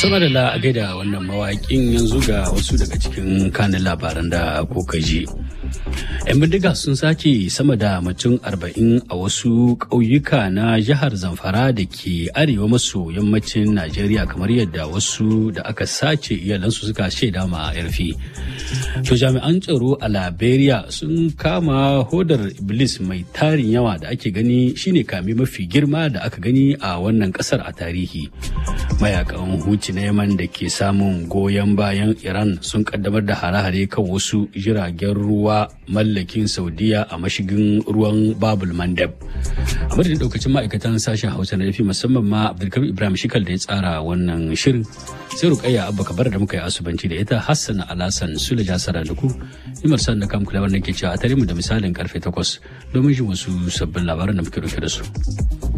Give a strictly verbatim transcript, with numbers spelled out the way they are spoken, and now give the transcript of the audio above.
sama da la gaida wannan mawaƙin yanzu ga wasu daga cikin kanin labaran da kuka ji. 'Yan bindiga sun sace sama da mutum arba'in a wasu ƙauyuka na jihar Zamfara da ke arewa maso yammacin Najeriya kamar yadda wasu da aka sace iyalansu suka shaida ma yarfi. To jami'an tsaro a Liberia sun kama hodar Iblis mai tarin yawa da ake gani shine kame mafi girma da aka gani a wannan ƙasar a tarihi. Mayakan Houthi na Yaman da ke samun goyon bayan Iran sun kaddamar da hare-hare kan wasu jiragen ruwa mallakin Saudiya a mashigin ruwan Babul Mandab. A madadin daukacin ma'aikatan sashen Hausa na rafi musamman ma Abdulkabir Ibrahim Shikal da ya tsara wannan shirin. Sai Rukayya Abba Kabar da muka yi asubanci da ita Hassan Alasan Sule Jasara da ku. Imar San da kam kula wannan ke cewa a tare mu da misalin karfe takwas domin jin wasu sabbin labaran da muke dauke da su.